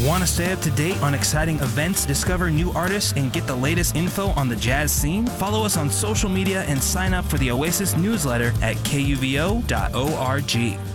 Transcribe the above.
Want to stay up to date on exciting events, discover new artists, and get the latest info on the jazz scene? Follow us on social media and sign up for the Oasis newsletter at kuvo.org.